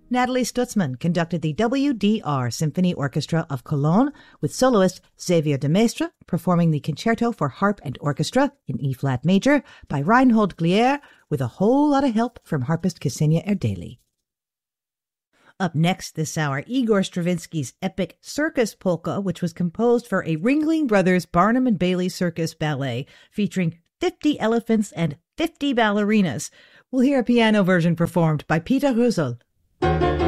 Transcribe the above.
Natalie Stutzman conducted the WDR Symphony Orchestra of Cologne with soloist Xavier de Maistre performing the Concerto for Harp and Orchestra in E-flat major by Reinhold Glier with a whole lot of help from harpist Ksenia Erdely. Up next this hour, Igor Stravinsky's epic Circus Polka, which was composed for a Ringling Brothers Barnum and Bailey Circus ballet featuring 50 elephants and 50 ballerinas. We'll hear a piano version performed by Peter Rösel.